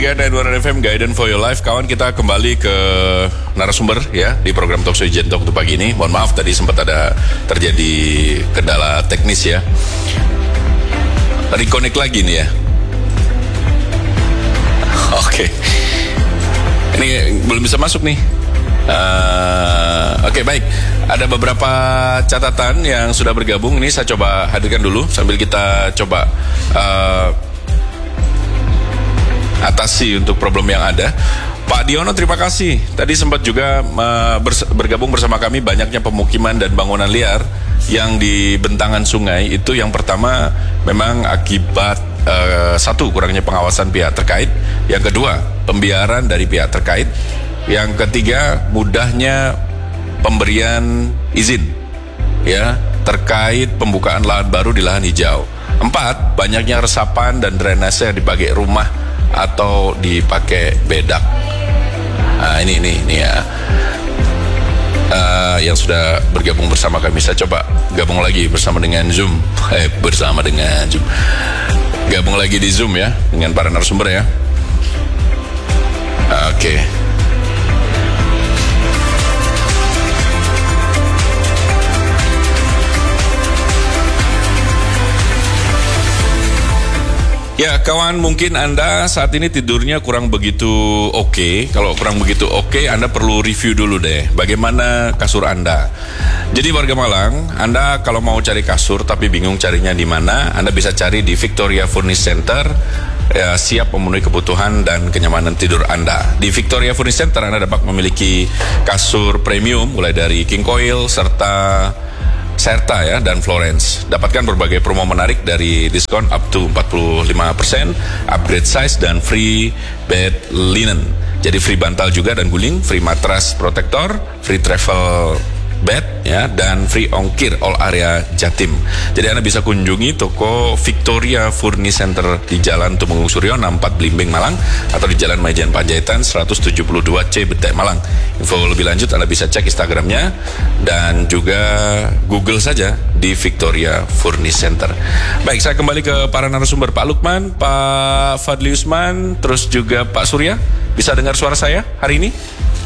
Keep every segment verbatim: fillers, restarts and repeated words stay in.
tiga dan dua F M Guidance for Your Life. Kawan, kita kembali ke narasumber ya di program Talkshow Gen Talk untuk pagi ini. Mohon maaf tadi sempat ada terjadi kendala teknis ya. Reconnect lagi nih ya. Oke. Okay. Ini belum bisa masuk nih. Uh, Oke okay, baik. Ada beberapa catatan yang sudah bergabung. Ini saya coba hadirkan dulu sambil kita coba uh, atasi untuk problem yang ada. Pak Diono, terima kasih. Tadi sempat juga uh, bers- bergabung bersama kami. Banyaknya pemukiman dan bangunan liar yang di bentangan sungai. Itu yang pertama memang akibat uh, satu, kurangnya pengawasan pihak terkait. Yang kedua, pembiaran dari pihak terkait. Yang ketiga, mudahnya pemberian izin ya terkait pembukaan lahan baru di lahan hijau. Empat, banyaknya resapan dan drainase yang dipakai rumah atau dipakai bedak. Nah ini ini ini ya uh, yang sudah bergabung bersama kami. Saya coba gabung lagi bersama dengan Zoom. Eh bersama dengan Zoom. Gabung lagi di Zoom ya dengan para narasumber ya. Oke. Okay. Ya kawan, mungkin Anda saat ini tidurnya kurang begitu oke okay. Kalau kurang begitu oke okay, Anda perlu review dulu deh bagaimana kasur Anda. Jadi warga Malang, Anda kalau mau cari kasur tapi bingung carinya di mana, Anda bisa cari di Victoria Furnish Center ya, siap memenuhi kebutuhan dan kenyamanan tidur Anda. Di Victoria Furnish Center Anda dapat memiliki kasur premium mulai dari King Coil serta Serta ya dan Florence. Dapatkan berbagai promo menarik dari diskon up to empat puluh lima persen, upgrade size dan free bed linen. Jadi free bantal juga dan guling, free matras protektor, free travel bed ya dan free ongkir all area Jatim. Jadi Anda bisa kunjungi toko Victoria Furnish Center di Jalan Tumenggung Suryo enam puluh empat Blimbing Malang atau di Jalan Majen Panjaitan seratus tujuh puluh dua C Betek Malang. Info lebih lanjut Anda bisa cek Instagramnya dan juga Google saja di Victoria Furnish Center. Baik, saya kembali ke para narasumber. Pak Lukman, Pak Fadli Usman, terus juga Pak Surya. Bisa dengar suara saya hari ini?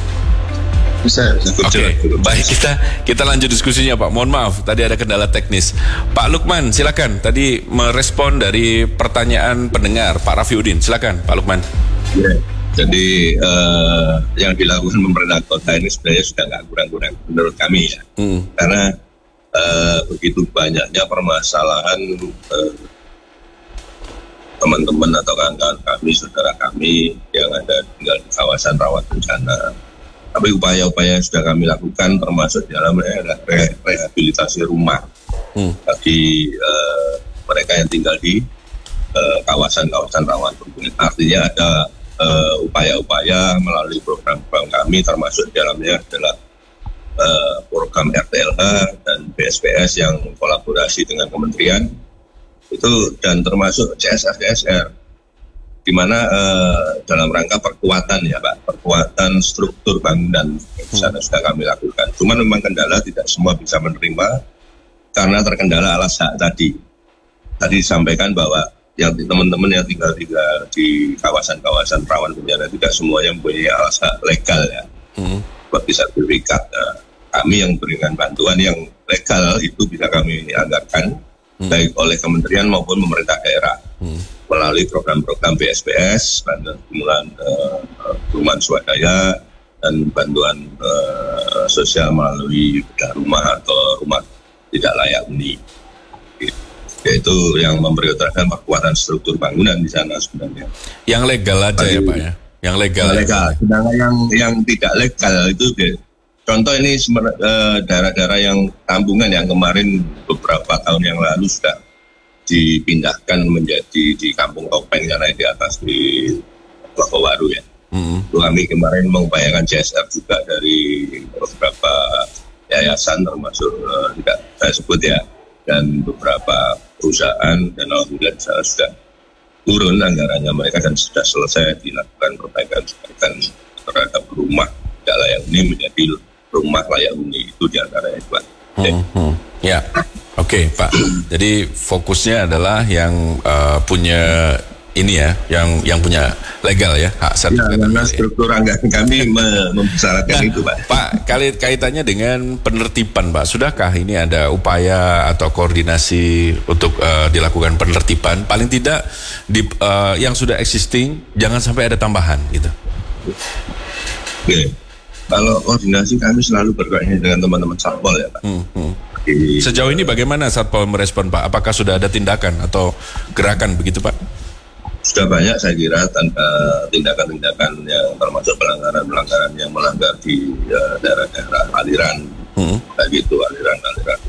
Bisa. Oke, okay. Baik, kita kita lanjut diskusinya Pak. Mohon maaf, tadi ada kendala teknis. Pak Lukman, silakan. Tadi merespon dari pertanyaan pendengar Pak Rafiuddin. Silakan, Pak Lukman. Ya, jadi uh, yang dilakukan pemerintah kota ini sebenarnya sudah nggak kurang-kurang menurut kami ya. Hmm. Karena uh, begitu banyaknya permasalahan uh, teman-teman atau kawan-kawan kami, saudara kami yang ada tinggal di kawasan rawan bencana. Tapi upaya-upaya yang sudah kami lakukan termasuk di dalamnya adalah re- rehabilitasi rumah hmm. bagi uh, mereka yang tinggal di uh, kawasan-kawasan rawan bencana. Artinya ada uh, upaya-upaya melalui program-program kami termasuk di dalamnya adalah uh, program R T L H dan B S P S yang kolaborasi dengan kementerian itu dan termasuk C S R C S R. Di mana uh, dalam rangka perkuatan ya Pak, perkuatan struktur bangunan di sana sudah kami lakukan. Cuman memang kendala tidak semua bisa menerima karena terkendala alas hak tadi. Tadi disampaikan bahwa yang teman-teman yang tinggal tinggal di kawasan-kawan rawan bencana tidak semuanya mempunyai alas hak legal ya, hmm. seperti sertifikat. Nah, kami yang berikan bantuan yang legal itu bisa kami anggarkan hmm. baik oleh kementerian maupun pemerintah daerah. Hmm. melalui program-program B S P S, bantuan stimulan uh, perumahan swadaya dan bantuan uh, sosial melalui bedah rumah atau rumah tidak layak huni. Yaitu yang memprioritaskan perkuatan struktur bangunan di sana sebenarnya. Yang legal aja Jadi, ya Pak ya? Yang legal. legal. Sedangkan yang yang tidak legal itu deh. Contoh ini uh, daerah-daerah yang tambungan yang kemarin beberapa tahun yang lalu sudah dipindahkan menjadi di Kampung Topeng karena di atas di Loko Waru ya. Mm-hmm. Kami kemarin mengupayakan C S R juga dari beberapa yayasan termasuk uh, tidak saya sebut ya dan beberapa perusahaan dan alhamdulillah di sana sudah turun anggarannya mereka dan sudah selesai dilakukan perbaikan-perbaikan terhadap rumah tidak layak huni menjadi rumah layak huni itu diantaranya Pak. Mm-hmm. Ya. Oke okay, Pak, jadi fokusnya adalah yang uh, punya ini ya, yang yang punya legal ya, hak sertifikat. Ya, karena struktur anggaran kami membesarkan nah, itu, Pak. Pak, kali kaitannya dengan penertiban, Pak. Sudahkah ini ada upaya atau koordinasi untuk uh, dilakukan penertiban? Paling tidak di uh, yang sudah existing jangan sampai ada tambahan gitu. Oke. Kalau koordinasi kami selalu berkoordinasi dengan teman-teman Satpol ya, Pak. Hmm, hmm. Di, Sejauh ini bagaimana Satpol merespon, Pak? Apakah sudah ada tindakan atau gerakan begitu, Pak? Sudah banyak saya kira tanda tindakan-tindakan yang termasuk pelanggaran-pelanggaran yang melanggar di uh, daerah-daerah aliran, hmm. kayak gitu, aliran-aliran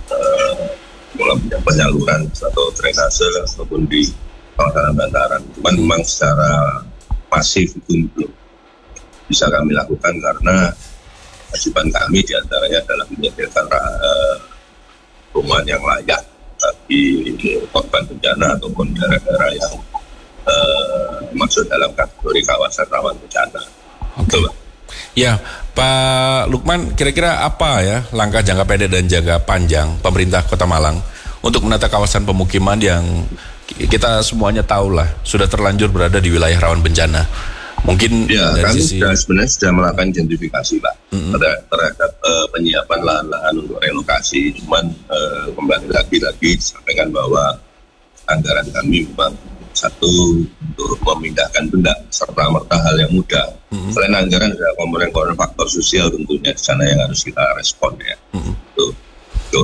uh, penyaluran atau drainase ataupun di kawasan bantaran. Cuman hmm. memang secara masif itu belum bisa kami lakukan karena kewajiban kami diantaranya adalah menyediakan uh, rumah yang layak bagi korban bencana ataupun daerah-daerah yang uh, masuk dalam kategori kawasan rawan bencana. Oke. Okay. Ya, Pak Lukman, kira-kira apa ya langkah jangka pendek dan jangka panjang pemerintah Kota Malang untuk menata kawasan pemukiman yang kita semuanya tahu lah sudah terlanjur berada di wilayah rawan bencana? Mungkin ya, kami sisi... sudah sebenarnya sudah melakukan identifikasi, Pak, mm-hmm. terhadap, terhadap uh, penyiapan lahan-lahan untuk relokasi. Cuman uh, kembali lagi-lagi disampaikan bahwa anggaran kami memang satu untuk memindahkan benda serta merta hal yang mudah. Mm-hmm. Selain anggaran ada komponen-komponen faktor sosial tentunya di sana yang harus kita respon ya. Mm-hmm. Tuh, tuh.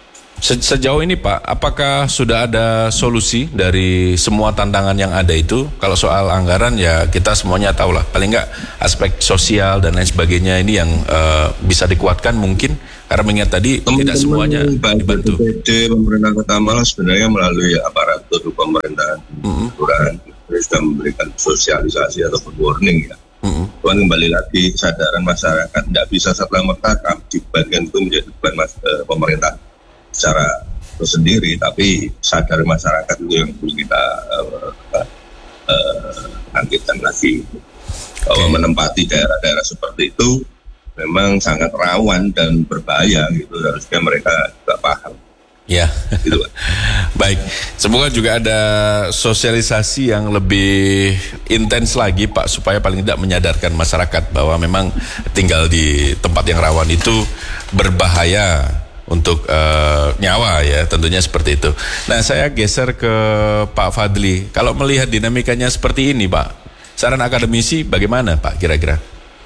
Sejauh ini Pak, apakah sudah ada solusi dari semua tantangan yang ada itu? Kalau soal anggaran ya kita semuanya tahu lah, paling nggak aspek sosial dan lain sebagainya ini yang uh, bisa dikuatkan mungkin, karena mengingat tadi teman-teman tidak semuanya dibantu. B P D pemerintah Kota Malang sebenarnya melalui aparatur pemerintahan kelurahan mm-hmm. sudah memberikan sosialisasi ataupun warning ya. Mm-hmm. Tuan kembali lagi kesadaran masyarakat tidak bisa serta-merta dibebankan itu menjadi beban mas, uh, pemerintah secara tersendiri, tapi sadar masyarakat itu yang perlu kita uh, uh, bangkitkan lagi bahwa okay. menempati daerah-daerah seperti itu memang sangat rawan dan berbahaya gitu, harusnya mereka juga paham. Ya, gitu, Pak. Baik, semoga juga ada sosialisasi yang lebih intens lagi Pak, supaya paling tidak menyadarkan masyarakat bahwa memang tinggal di tempat yang rawan itu berbahaya untuk uh, nyawa ya, tentunya seperti itu. Nah, saya geser ke Pak Fadli. Kalau melihat dinamikanya seperti ini Pak, saran akademisi bagaimana Pak kira-kira?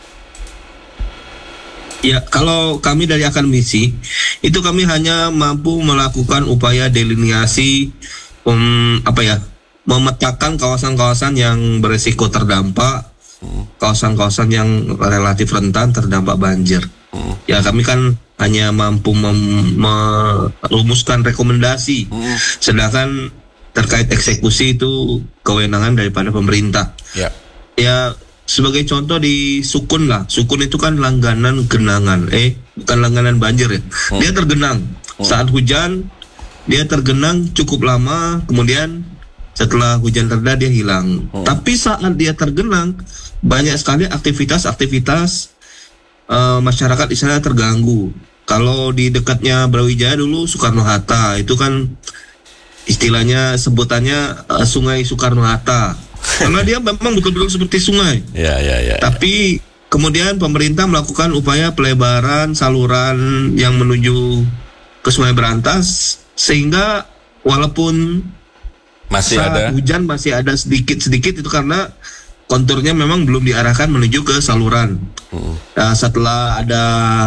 Ya, kalau kami dari akademisi itu kami hanya mampu melakukan upaya delineasi um, apa ya, memetakan kawasan-kawasan yang berisiko terdampak, hmm. kawasan-kawasan yang relatif rentan terdampak banjir. Hmm. Ya, kami kan hanya mampu mem- merumuskan rekomendasi, hmm. sedangkan terkait eksekusi itu kewenangan daripada pemerintah. Ya, ya sebagai contoh di Sukun lah, Sukun itu kan langganan genangan, eh bukan langganan banjir ya. Hmm. Dia tergenang hmm. saat hujan, dia tergenang cukup lama, kemudian setelah hujan reda dia hilang. Hmm. Tapi saat dia tergenang banyak sekali aktivitas-aktivitas Uh, masyarakat di sana terganggu. Kalau di dekatnya Brawijaya dulu Soekarno-Hatta itu kan istilahnya sebutannya uh, Sungai Soekarno-Hatta karena dia memang betul-betul seperti sungai. Ya, ya, ya. Tapi kemudian pemerintah melakukan upaya pelebaran saluran yang menuju ke Sungai Berantas sehingga walaupun masih saat ada hujan masih ada sedikit-sedikit itu karena konturnya memang belum diarahkan menuju ke saluran. Hmm. Nah, setelah ada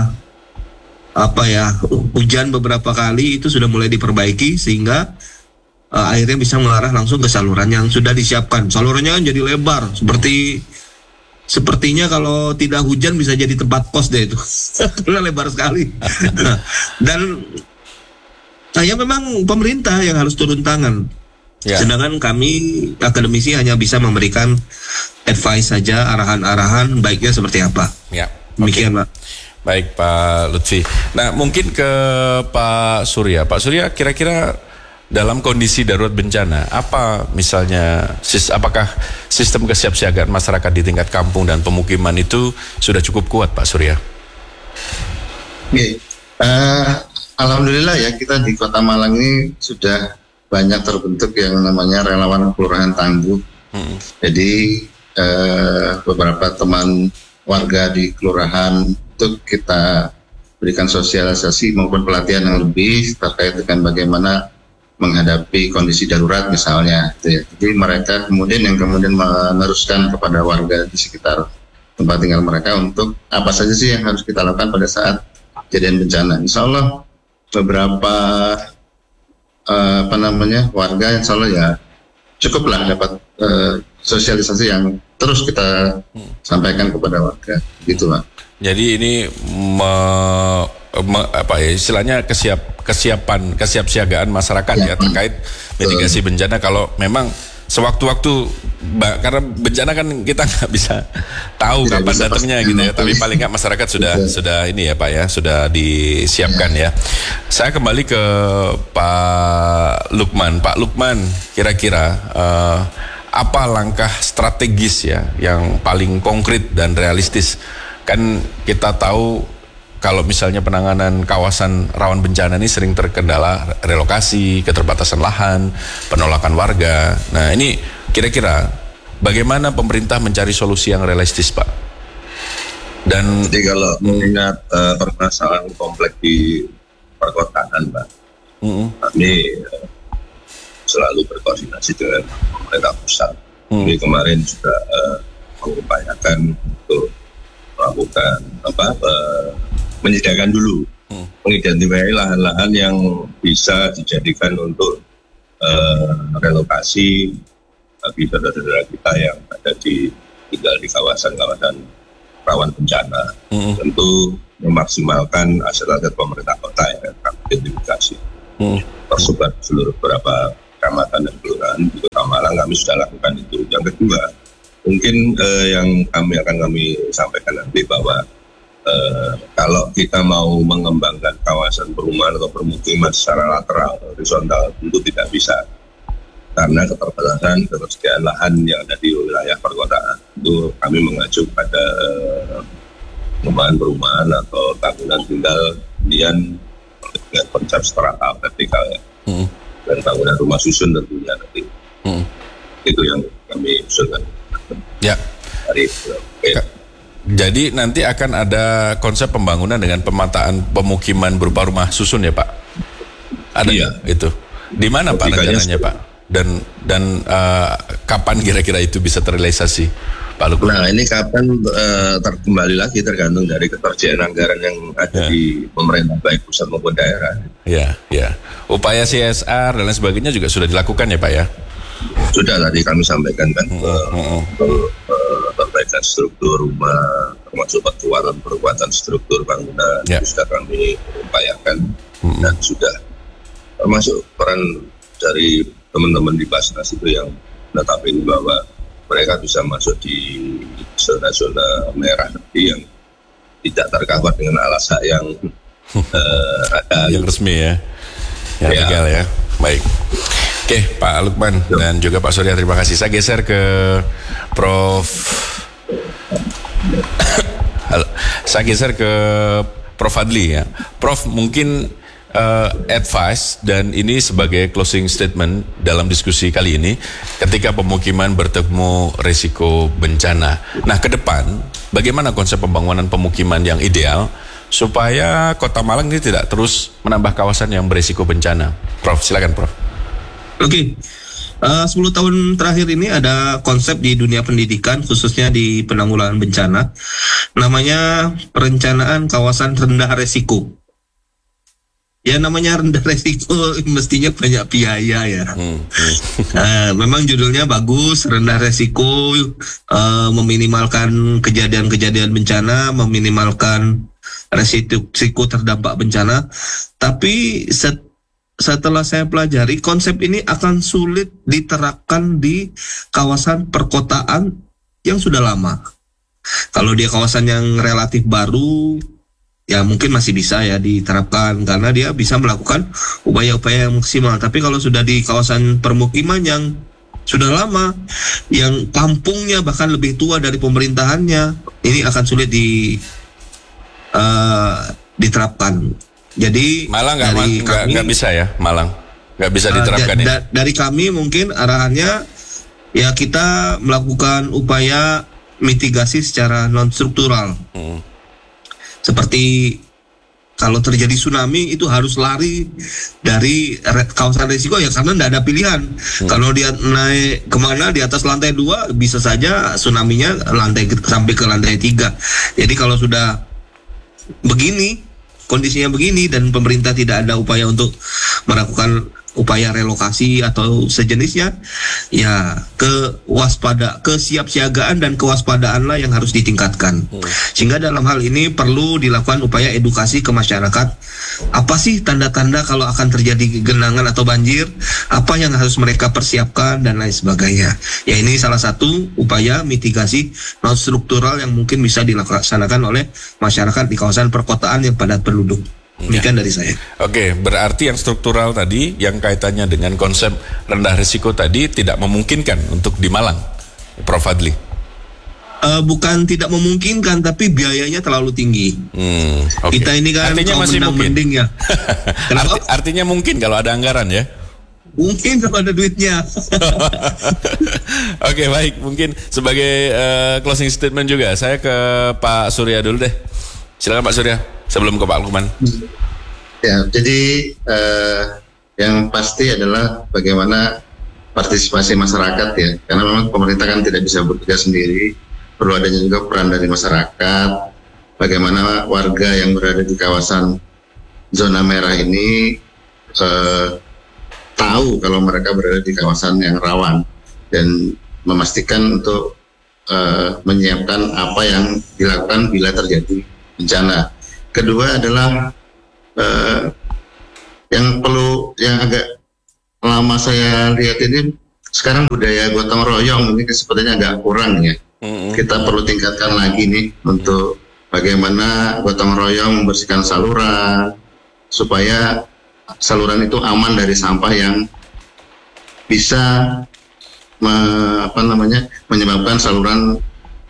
apa ya hujan beberapa kali itu sudah mulai diperbaiki sehingga uh, airnya bisa mengarah langsung ke saluran yang sudah disiapkan. Salurannya kan jadi lebar seperti sepertinya kalau tidak hujan bisa jadi tempat kos deh itu. Karena lebar sekali. Dan saya memang pemerintah yang harus turun tangan. Ya. Sedangkan kami akademisi hanya bisa memberikan advice saja, arahan-arahan baiknya seperti apa. Ya. Demikian, okay. Pak. Baik, Pak Lutfi. Nah, mungkin ke Pak Surya. Pak Surya, kira-kira dalam kondisi darurat bencana, apa misalnya, sis, apakah sistem kesiapsiagaan masyarakat di tingkat kampung dan pemukiman itu sudah cukup kuat, Pak Surya? Oke, uh, alhamdulillah ya kita di Kota Malang ini sudah banyak terbentuk yang namanya relawan kelurahan tangguh Hmm. Jadi eh, beberapa teman warga di kelurahan itu kita berikan sosialisasi maupun pelatihan yang lebih terkait dengan bagaimana menghadapi kondisi darurat misalnya. Jadi mereka kemudian yang kemudian meneruskan kepada warga di sekitar tempat tinggal mereka untuk apa saja sih yang harus kita lakukan pada saat kejadian bencana. Insya Allah beberapa uh, apa namanya warga insya Allah ya cukuplah dapat uh, sosialisasi yang terus kita hmm. sampaikan kepada warga, gitu Pak. Jadi ini me, me, apa ya istilahnya kesiap kesiapan kesiapsiagaan masyarakat ya, ya terkait mitigasi bencana kalau memang sewaktu-waktu karena bencana kan kita nggak bisa tahu tidak kapan datangnya gitu ya, tapi paling nggak masyarakat sudah bisa. sudah ini ya Pak ya sudah disiapkan ya. ya. Saya kembali ke Pak Lukman. Pak Lukman, kira-kira uh, apa langkah strategis ya yang paling konkret dan realistis? Kan kita tahu kalau misalnya penanganan kawasan rawan bencana ini sering terkendala relokasi, keterbatasan lahan, penolakan warga. Nah ini kira-kira bagaimana pemerintah mencari solusi yang realistis Pak? Dan jadi kalau mengingat uh, permasalahan kompleks di perkotaan Pak, mm-hmm. kami uh, selalu berkoordinasi dengan pemerintah pusat. Mm. Jadi kemarin sudah uh, mengupayakan untuk melakukan apa? Uh, menyediakan dulu, hmm. mengidentifikasi lahan-lahan yang bisa dijadikan untuk uh, relokasi bagi saudara-saudara kita yang ada di tinggal di kawasan-kawasan rawan bencana. Hmm. Tentu memaksimalkan aset-aset pemerintah kota yang kami identifikasi, hmm. tersebar di seluruh beberapa kecamatan dan kelurahan di Kota Malang. Kami sudah lakukan itu. Yang kedua, mungkin uh, yang kami akan kami sampaikan nanti bahwa Uh, kalau kita mau mengembangkan kawasan perumahan atau permukiman secara lateral, horizontal, tentu tidak bisa karena keterbatasan ketersediaan lahan yang ada di wilayah perkotaan. Itu kami mengacu pada uh, perumahan-perumahan atau bangunan tinggal kemudian dengan konsep strata vertikal ya, hmm. dan bangunan rumah susun tentunya nanti. Hmm. Itu yang kami usulkan. Ya. Dari uh, Jadi nanti akan ada konsep pembangunan dengan pemetaan pemukiman berupa rumah susun ya Pak? Ada iya. itu. Di mana Pak rencananya Pak? Dan dan uh, kapan kira-kira itu bisa terrealisasi Pak Lukman? Nah ini kapan uh, terkembali lagi tergantung dari ketersediaan anggaran yang ada ya. di pemerintah baik pusat maupun daerah. Ya, ya. Upaya C S R dan lain sebagainya juga sudah dilakukan ya Pak ya? Sudah tadi kami sampaikan kan mm -hmm. uh, uh, perbaikan struktur rumah termasuk perkuatan perkuatan struktur bangunan yeah. sudah kami upayakan mm -hmm. dan sudah termasuk peran dari teman-teman di Basnas itu yang menetapkan bahwa mereka bisa masuk di zona-zona merah nanti yang tidak tercover dengan alas hak yang uh, ada yang resmi ya yang ya. legal ya. Baik. Oke, Pak Lukman Yo. dan juga Pak Surya, terima kasih. Saya geser ke Prof Saya geser ke Prof Fadli ya. Prof, mungkin uh, advice dan ini sebagai closing statement dalam diskusi kali ini ketika pemukiman bertemu risiko bencana. Nah, ke depan bagaimana konsep pembangunan pemukiman yang ideal supaya Kota Malang ini tidak terus menambah kawasan yang berisiko bencana? Prof, silakan Prof. Oke, okay. uh, sepuluh tahun terakhir ini ada konsep di dunia pendidikan, khususnya di penanggulangan bencana, namanya perencanaan kawasan rendah resiko. Ya namanya rendah resiko, mestinya banyak biaya ya. Hmm. uh, memang judulnya bagus, rendah resiko, uh, meminimalkan kejadian-kejadian bencana, meminimalkan resiko terdampak bencana. Tapi set Setelah saya pelajari, konsep ini akan sulit diterapkan di kawasan perkotaan yang sudah lama. Kalau dia kawasan yang relatif baru, ya mungkin masih bisa ya diterapkan karena dia bisa melakukan upaya-upaya yang maksimal. Tapi kalau sudah di kawasan permukiman yang sudah lama, yang kampungnya bahkan lebih tua dari pemerintahannya, ini akan sulit di uh, diterapkan. Jadi Malang nggak nggak bisa ya Malang nggak bisa diterapkan uh, da, da, dari kami mungkin arahannya ya kita melakukan upaya mitigasi secara non struktural. Hmm. Seperti kalau terjadi tsunami itu harus lari dari re- kawasan risiko ya, karena tidak ada pilihan. Hmm. Kalau dia naik kemana di atas lantai dua, bisa saja tsunami-nya lantai sampai ke lantai tiga. Jadi kalau sudah begini, kondisinya begini dan pemerintah tidak ada upaya untuk melakukan upaya relokasi atau sejenisnya, ya kewaspada, kesiapsiagaan dan kewaspadaanlah yang harus ditingkatkan. Hmm. Sehingga dalam hal ini perlu dilakukan upaya edukasi ke masyarakat. Apa sih tanda-tanda kalau akan terjadi genangan atau banjir? Apa yang harus mereka persiapkan dan lain sebagainya. Ya, ini salah satu upaya mitigasi non struktural yang mungkin bisa dilaksanakan oleh masyarakat di kawasan perkotaan yang padat penduduk. Demikian ya. Dari saya. Oke, berarti yang struktural tadi, yang kaitannya dengan konsep rendah risiko tadi tidak memungkinkan untuk di Malang, Prof Fadli? Uh, bukan tidak memungkinkan, tapi biayanya terlalu tinggi. Hmm, okay. Kita ini kan artinya masih mungkin. Mending ya. Arti, artinya mungkin kalau ada anggaran ya? Mungkin kalau ada duitnya. Oke, okay, baik. Mungkin sebagai uh, closing statement juga, saya ke Pak Surya dulu deh. Silakan Pak Surya, sebelum ke Pak Lukman. Ya, jadi uh, yang pasti adalah bagaimana partisipasi masyarakat ya, karena memang pemerintah kan tidak bisa bekerja sendiri, perlu adanya juga peran dari masyarakat. Bagaimana warga yang berada di kawasan zona merah ini uh, tahu kalau mereka berada di kawasan yang rawan dan memastikan untuk uh, menyiapkan apa yang dilakukan bila terjadi bencana. Kedua adalah uh, yang perlu, yang agak lama saya lihat ini sekarang budaya gotong royong ini sepertinya agak kurang ya. Mm-hmm. Kita perlu tingkatkan lagi nih untuk bagaimana gotong royong membersihkan saluran supaya saluran itu aman dari sampah yang bisa me, apa namanya menyebabkan saluran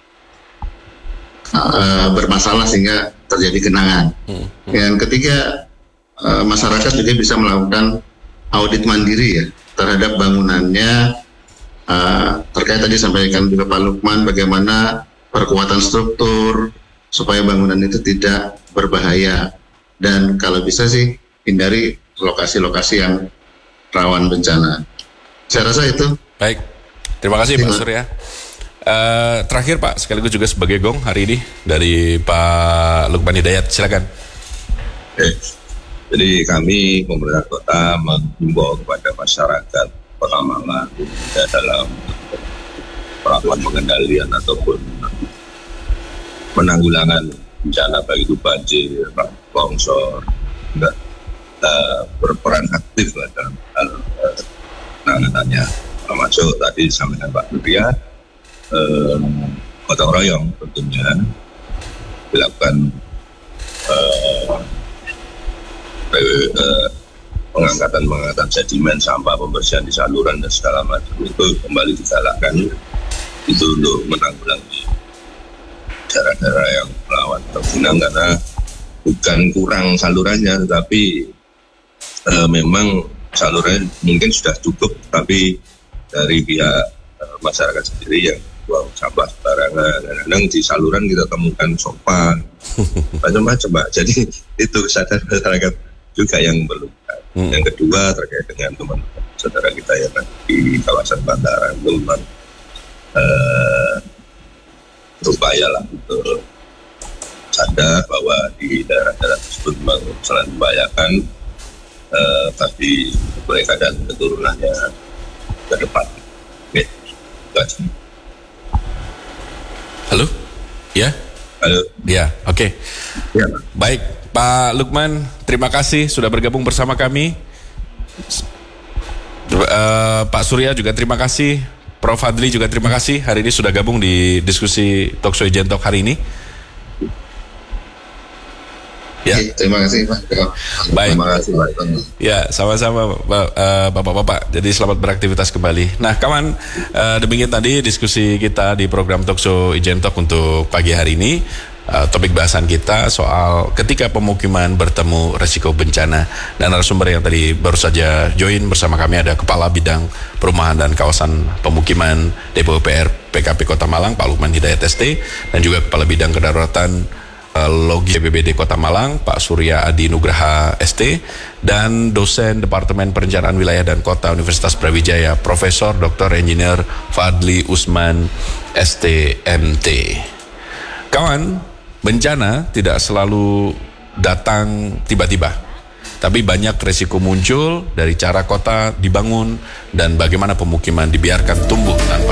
Uh, bermasalah sehingga terjadi genangan. Hmm. Yang ketiga, uh, masyarakat juga bisa melakukan audit mandiri ya terhadap bangunannya. Uh, terkait tadi sampaikan juga Pak Lukman bagaimana perkuatan struktur supaya bangunan itu tidak berbahaya, dan kalau bisa sih hindari lokasi-lokasi yang rawan bencana. Saya rasa itu. Baik, terima kasih Pak Surya. Uh, terakhir Pak, sekaligus juga sebagai gong hari ini dari Pak Lukman Hidayat, silakan. Eh, jadi kami pemerintah kota mengimbau kepada masyarakat Kota Malang ya, dalam melakukan pengendalian ataupun penanggulangan bencana baik itu banjir, longsor, dan uh, berperan aktif dalam hal uh, penanganannya. Termasuk tadi disampaikan Pak Surya, Um, gotong royong tentunya dilakukan uh, uh, pengangkatan pengangkatan sedimen, sampah, pembersihan di saluran dan segala macam itu kembali digalakkan itu untuk menanggulangi daerah-daerah yang melawan tergenang, karena bukan kurang salurannya, tetapi uh, memang salurannya mungkin sudah cukup, tapi dari pihak uh, masyarakat sendiri yang buang sampah sembarangan, kadang-kadang di saluran kita temukan sofa macam-macam, Pak. Jadi itu kesadaran masyarakat juga yang perlu. Hmm. Yang kedua terkait dengan teman-teman saudara kita yang di kawasan bantaran itu memang uh, berupaya lah untuk sadar bahwa di daerah-daerah tersebut memang selain membahayakan, uh, tapi mereka dan keturunannya ke depan. Oke, terima kasih. Halo? Ya? Halo? Ya, oke. Okay. Ya. Baik, Pak Lukman, terima kasih sudah bergabung bersama kami. Uh, Pak Surya juga terima kasih. Prof Fadli juga terima kasih hari ini sudah gabung di diskusi Talkshow Ijentok hari ini. Ya, terima kasih Pak. Baik. Terima kasih Pak. Ya, sama-sama uh, Bapak-bapak. Jadi selamat beraktivitas kembali. Nah, kawan, uh, demikian tadi diskusi kita di program Talkshow Ijentok untuk pagi hari ini. uh, topik bahasan kita soal ketika pemukiman bertemu resiko bencana. Dan narasumber yang tadi baru saja join bersama kami ada Kepala Bidang Perumahan dan Kawasan Pemukiman D P U P R P K P Kota Malang, Pak Lukman Hidayat S T, dan juga Kepala Bidang Kedaruratan Logi B P B D Kota Malang, Pak Surya Adi Nugraha S T, dan dosen Departemen Perencanaan Wilayah dan Kota Universitas Brawijaya, Profesor Doktor Engineer Fadli Usman S T M T. Kawan, bencana tidak selalu datang tiba-tiba, tapi banyak resiko muncul dari cara kota dibangun dan bagaimana pemukiman dibiarkan tumbuh tanpa